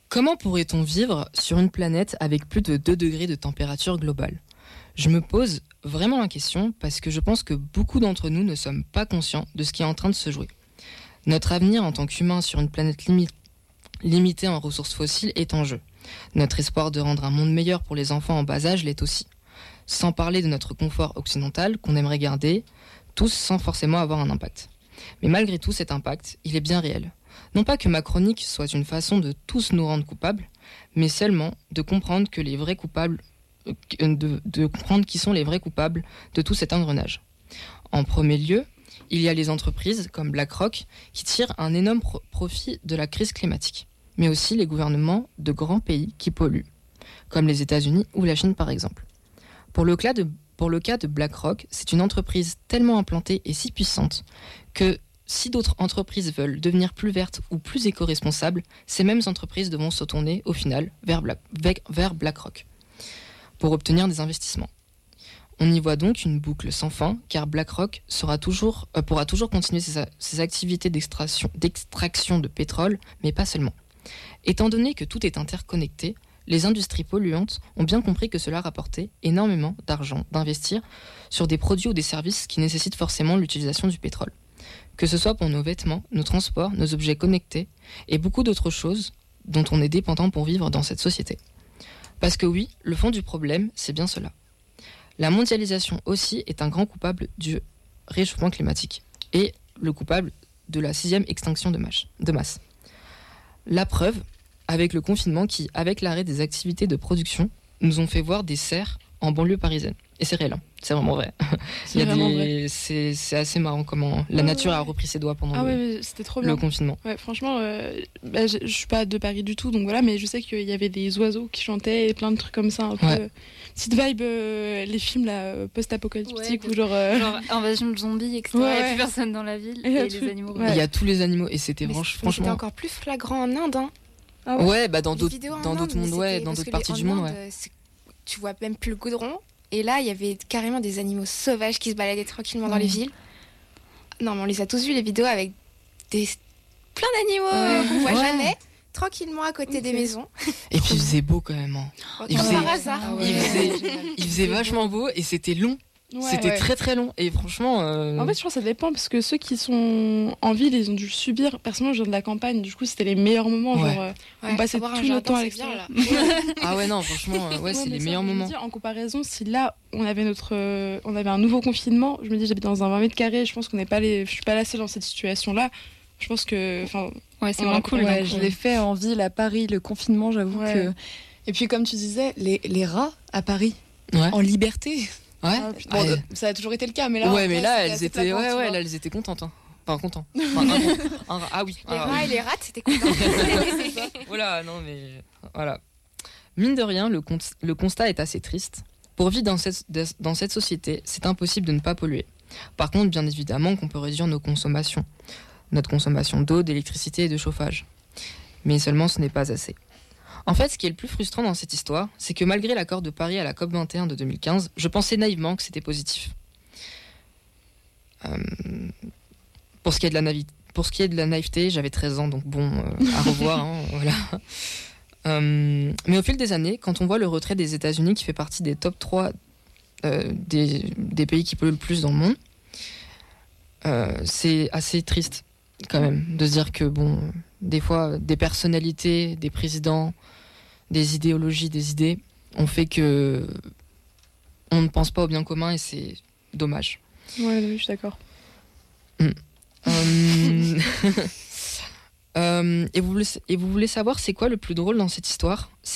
Comment pourrait-on vivre sur une planète avec plus de 2 degrés de température globale ? Je me pose vraiment la question parce que je pense que beaucoup d'entre nous ne sommes pas conscients de ce qui est en train de se jouer. Notre avenir en tant qu'humain sur une planète limitée en ressources fossiles est en jeu. Notre espoir de rendre un monde meilleur pour les enfants en bas âge l'est aussi. Sans parler de notre confort occidental qu'on aimerait garder, tous sans forcément avoir un impact. Mais malgré tout cet impact, il est bien réel. Non pas que ma chronique soit une façon de tous nous rendre coupables, mais seulement de comprendre que les vrais coupables, de comprendre qui sont les vrais coupables de tout cet engrenage. En premier lieu, il y a les entreprises comme BlackRock qui tirent un énorme profit de la crise climatique, mais aussi les gouvernements de grands pays qui polluent, comme les États-Unis ou la Chine par exemple. Pour le cas de BlackRock, c'est une entreprise tellement implantée et si puissante que si d'autres entreprises veulent devenir plus vertes ou plus éco-responsables, ces mêmes entreprises devront se tourner au final vers BlackRock pour obtenir des investissements. On y voit donc une boucle sans fin, car BlackRock pourra toujours continuer ses activités d'extraction de pétrole, mais pas seulement. Étant donné que tout est interconnecté, les industries polluantes ont bien compris que cela rapportait énormément d'argent d'investir sur des produits ou des services qui nécessitent forcément l'utilisation du pétrole. Que ce soit pour nos vêtements, nos transports, nos objets connectés et beaucoup d'autres choses dont on est dépendant pour vivre dans cette société. Parce que oui, le fond du problème, c'est bien cela. La mondialisation aussi est un grand coupable du réchauffement climatique et le coupable de la 6e extinction de masse. La preuve, avec le confinement qui, avec l'arrêt des activités de production, nous ont fait voir des cerfs en banlieue parisienne. Et c'est réel, hein. C'est vraiment vrai. Vrai. C'est assez marrant comment la nature a repris ses doigts pendant c'était trop bien. le confinement. Ouais, franchement, je suis pas de Paris du tout, donc voilà, mais je sais qu'il y avait des oiseaux qui chantaient et plein de trucs comme ça, un peu petite vibe, les films là, post-apocalyptiques ou genre invasion de zombies, etc. Il n'y a plus personne dans la ville et les animaux. Il y a tous les animaux et c'était franchement. C'était encore plus flagrant en Inde, hein. Ah ouais, bah dans d'autres mondes, dans d'autres parties du monde, tu vois même plus le goudron. Et là, il y avait carrément des animaux sauvages qui se baladaient tranquillement dans les villes. Non, mais on les a tous vus, les vidéos, avec plein d'animaux qu'on voit jamais, tranquillement à côté des maisons. Et puis il faisait beau quand même. Hein. Par hasard. Il faisait vachement beau et c'était long. C'était très très long et franchement en fait je pense que ça dépend parce que ceux qui sont en ville ils ont dû le subir. Personnellement je viens de la campagne, du coup c'était les meilleurs moments, on passait tout notre temps à l'extérieur. Ah ouais non franchement c'est les meilleurs moments. En comparaison, si là on avait un nouveau confinement, je me dis j'habite dans un 20 mètres carrés, je pense je suis pas la seule dans cette situation là. Je pense que c'est vraiment cool. Je l'ai fait en ville à Paris, le confinement, j'avoue que. Et puis comme tu disais, les rats à Paris en liberté. Ouais. Ça a toujours été le cas, mais là. Ouais, mais là, elles étaient, là, elles étaient contentes. Hein. Enfin, contentes. Ah oui. Les rats et les rats, c'était content. Voilà, non, mais voilà. Mine de rien, le constat est assez triste. Pour vivre dans cette société, c'est impossible de ne pas polluer. Par contre, bien évidemment, qu'on peut réduire nos consommations. Notre consommation d'eau, d'électricité et de chauffage. Mais seulement, ce n'est pas assez. En fait, ce qui est le plus frustrant dans cette histoire, c'est que malgré l'accord de Paris à la COP21 de 2015, je pensais naïvement que c'était positif. Pour ce qui est de la naïveté, j'avais 13 ans, donc bon, à revoir, hein, voilà. Mais au fil des années, quand on voit le retrait des États-Unis, qui fait partie des top 3 des pays qui polluent le plus dans le monde, c'est assez triste, quand même, de se dire que, bon, des fois, des personnalités, des présidents, des idéologies, des idées ont fait que on ne pense pas au bien commun et c'est dommage. Ouais, oui, je suis d'accord. Et vous voulez savoir c'est quoi le plus drôle dans cette histoire ?